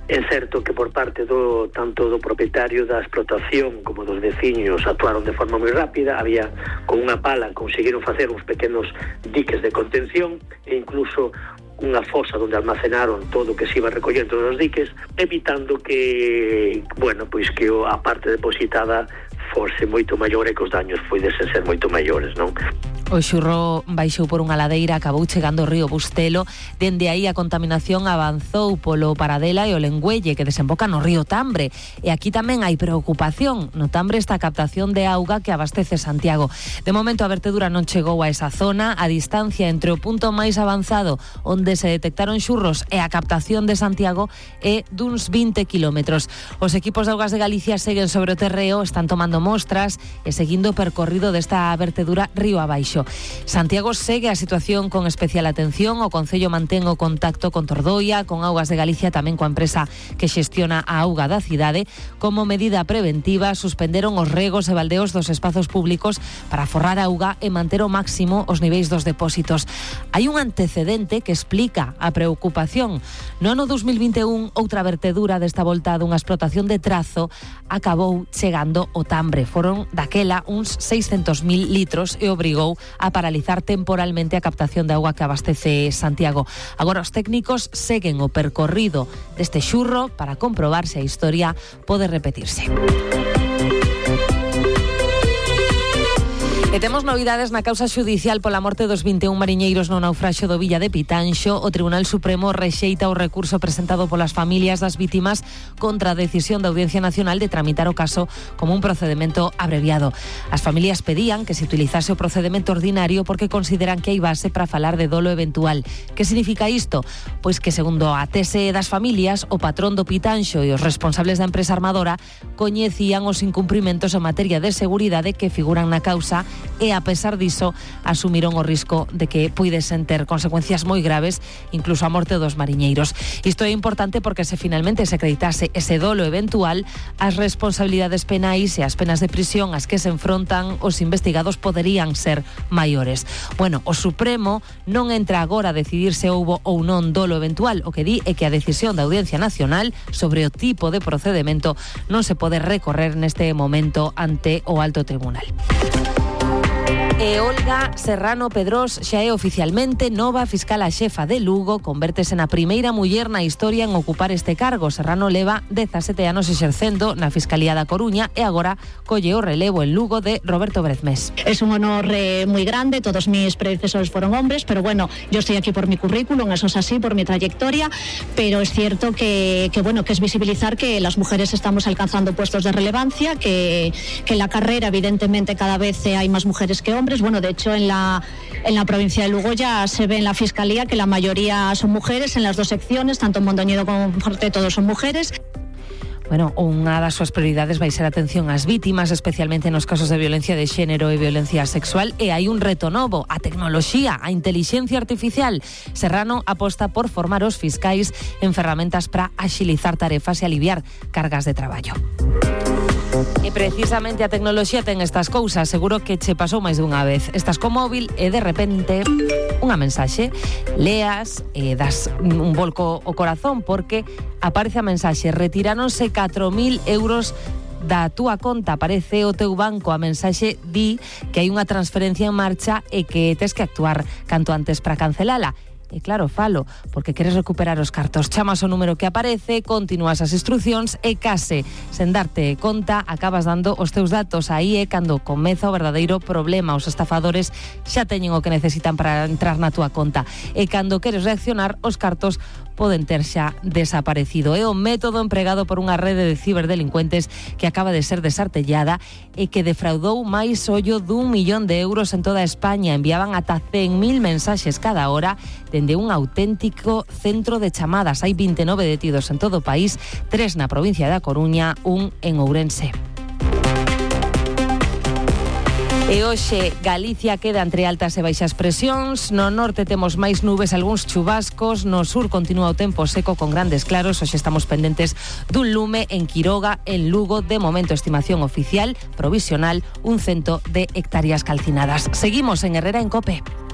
É certo que por parte tanto do propietario da explotación como dos veciños actuaron de forma moi rápida. Había, con unha pala, conseguiron facer uns pequenos diques de contención e incluso unha fosa onde almacenaron todo o que se iba recollendo nos diques, evitando que, que a parte depositada fose moito maior e que os daños poidesen ser moito maiores, non? O xurro baixou por unha ladeira, acabou chegando ao río Bustelo. Dende aí a contaminación avanzou polo Paradela e o Lengüelle, que desemboca no río Tambre. E aquí tamén hai preocupación. No Tambre está a captación de auga que abastece Santiago. De momento a vertedura non chegou a esa zona. A distancia entre o punto máis avanzado onde se detectaron xurros e a captación de Santiago é duns 20 kilómetros. Os equipos de Augas de Galicia seguen sobre o terreo, están tomando mostras e seguindo o percorrido desta vertedura río abaixo. Santiago segue a situación con especial atención. O Concello mantén o contacto con Tordoia, con Augas de Galicia, tamén coa empresa que xestiona a auga da cidade. Como medida preventiva, suspenderon os regos e baldeos dos espazos públicos para forrar auga e manter ao máximo os niveis dos depósitos. Hai un antecedente que explica a preocupación. No ano 2021, outra vertedura desta volta dunha explotación de Trazo acabou chegando ao Tambre. Foron daquela uns 600.000 litros e obrigou a paralizar temporalmente a captación de auga que abastece Santiago. Agora os técnicos seguen o percorrido deste xurro para comprobar se a historia pode repetirse. E temos novidades na causa xudicial pola morte dos 21 mariñeiros no naufraxio do Villa de Pitanxo. O Tribunal Supremo rexeita o recurso presentado polas familias das vítimas contra a decisión da Audiencia Nacional de tramitar o caso como un procedemento abreviado. As familias pedían que se utilizase o procedemento ordinario porque consideran que hai base para falar de dolo eventual. Que significa isto? Pois que, segundo a tese das familias, o patrón do Pitanxo e os responsables da empresa armadora coñecían os incumprimentos en materia de seguridade que figuran na causa e, a pesar diso, asumiron o risco de que puidesen ter consecuencias moi graves, incluso a morte dos mariñeiros. Isto é importante porque se finalmente se acreditase ese dolo eventual, as responsabilidades penais e as penas de prisión ás que se enfrontan os investigados poderían ser maiores. Bueno, o Supremo non entra agora a decidir se houbo ou non dolo eventual. O que di é que a decisión da Audiencia Nacional sobre o tipo de procedemento non se pode recorrer neste momento ante o Alto Tribunal. E Olga Serrano Pedrós xa é oficialmente nova fiscal xefa de Lugo, convértese na primeira muller na historia en ocupar este cargo. Serrano leva 17 anos exercendo na Fiscalía da Coruña e agora colle o relevo en Lugo de Roberto Brezmés. Es un honor muy grande, todos mis predecesores fueron hombres, pero bueno, yo estoy aquí por mi currículum, eso es así, por mi trayectoria, pero es cierto que es visibilizar que las mujeres estamos alcanzando puestos de relevancia, que en la carrera evidentemente cada vez hay más mujeres que hombres. Bueno, de hecho en la provincia de Lugo ya se ve en la Fiscalía que la mayoría son mujeres en las dos secciones, tanto en Mondoñedo como en Monforte, todos son mujeres. Bueno, unha das súas prioridades vai ser a atención ás vítimas, especialmente nos casos de violencia de xénero e violencia sexual, e hai un reto novo, a tecnoloxía, a inteligencia artificial. Serrano aposta por formar os fiscais en ferramentas para axilizar tarefas e aliviar cargas de traballo. E precisamente a tecnoloxía ten estas cousas, seguro que che pasou máis dunha vez. Estás co móvil e de repente unha mensaxe, leas e das un volco ao corazón porque aparece a mensaxe: retiráronse 4.000 euros da túa conta. Aparece o teu banco, a mensaxe di que hai unha transferencia en marcha e que tes que actuar canto antes para cancelala. E claro, falo, porque queres recuperar os cartos. Chamas o número que aparece, continúas as instruccións e case, sen darte conta, acabas dando os teus datos. Aí é cando comeza o verdadeiro problema. Os estafadores xa teñen o que necesitan para entrar na túa conta. E cando queres reaccionar, os cartos poden ter xa desaparecido. É o método empregado por unha rede de ciberdelincuentes que acaba de ser desartellada e que defraudou máis ollo d'1 millón de euros en toda España. Enviaban ata 100.000 mensaxes cada hora dende un auténtico centro de chamadas. Hai 29 detidos en todo o país, 3 na provincia da Coruña, 1 en Ourense. E hoxe Galicia queda entre altas e baixas presións. No norte temos máis nubes, algúns chubascos. No sur continúa o tempo seco con grandes claros. Hoxe estamos pendentes dun lume en Quiroga, en Lugo. De momento, estimación oficial, provisional, 100 de hectáreas calcinadas. Seguimos en Herrera en COPE.